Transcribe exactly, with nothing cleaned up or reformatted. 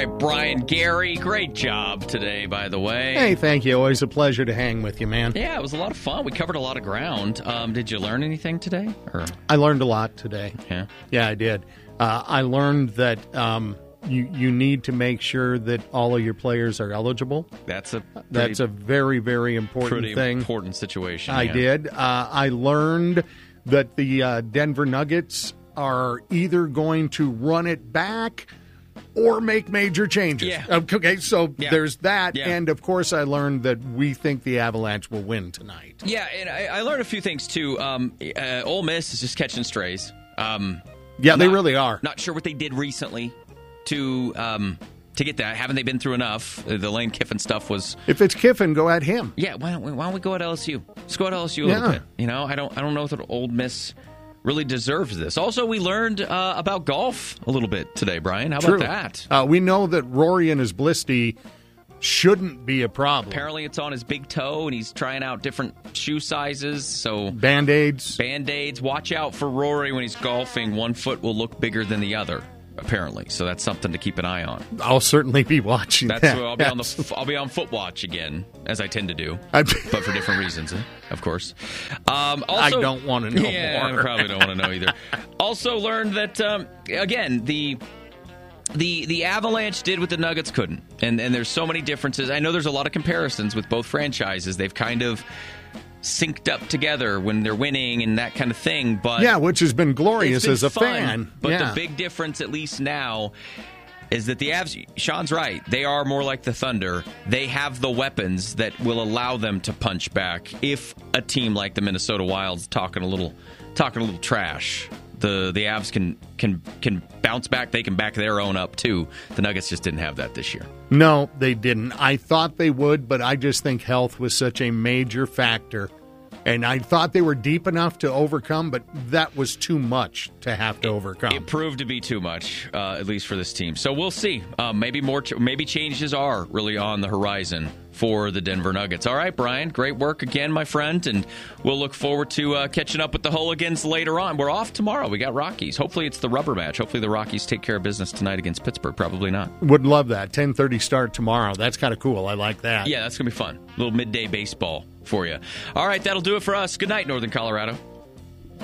right, Brian Gary, great job today, by the way. Hey, thank you. Always a pleasure to hang with you, man. Yeah, it was a lot of fun. We covered a lot of ground. Um, did you learn anything today? Or? I learned a lot today. Yeah, yeah, I did. Uh, I learned that um, you you need to make sure that all of your players are eligible. That's a pretty, that's a very very important pretty thing. Important situation. I yeah. did. Uh, I learned that the uh, Denver Nuggets are either going to run it back or make major changes. Yeah. Okay, so yeah. there's that. Yeah. And, of course, I learned that we think the Avalanche will win tonight. Yeah, and I, I learned a few things, too. Um, uh, Ole Miss is just catching strays. Um, yeah, not, they really are. Not sure what they did recently to um, to get that. Haven't they been through enough? The Lane Kiffin stuff was... If it's Kiffin, go at him. Yeah, why don't we, why don't we go at L S U? Let's go at L S U a yeah. little bit. You know, I don't, I don't know that Ole Miss really deserves this. Also, we learned uh, about golf a little bit today, Brian. How True. about that? Uh, we know that Rory and his blisty shouldn't be a problem. Apparently, it's on his big toe, and he's trying out different shoe sizes. So Band-Aids. Band-Aids. Watch out for Rory when he's golfing. One foot will look bigger than the other, apparently. So that's something to keep an eye on. I'll certainly be watching That's that. What I'll be on the. I'll be on Foot Watch again, as I tend to do, I, but for different reasons, of course. Um, also, I don't want to know yeah, more. I probably don't want to know either. Also learned that um, again the. The the Avalanche did what the Nuggets couldn't. And and there's so many differences. I know there's a lot of comparisons with both franchises. They've kind of synced up together when they're winning and that kind of thing. But yeah, which has been glorious been as a fun, fan. But yeah. the big difference, at least now, is that the Avs, Sean's right, they are more like the Thunder. They have the weapons that will allow them to punch back if a team like the Minnesota Wild's talking a little talking a little trash. The the Avs can can can bounce back. They can back their own up, too. The Nuggets just didn't have that this year. No, they didn't. I thought they would, but I just think health was such a major factor. And I thought they were deep enough to overcome, but that was too much to have to it, overcome. It proved to be too much, uh, at least for this team. So we'll see. Uh, maybe more. Ch- maybe changes are really on the horizon for the Denver Nuggets. All right, Brian, great work again, my friend, and we'll look forward to uh, catching up with the Hooligans later on. We're off tomorrow. We got Rockies. Hopefully it's the rubber match. Hopefully the Rockies take care of business tonight against Pittsburgh. Probably not. Would love that. ten thirty start tomorrow. That's kind of cool. I like that. Yeah, that's going to be fun. A little midday baseball for you. All right, that'll do it for us. Good night, Northern Colorado.